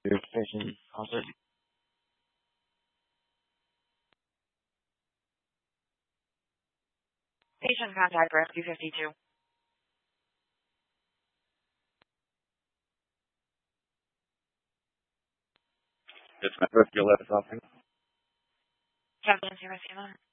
Your patient concert. Patient contact rescue 52. It's my rescue letter something. Captain Rescue.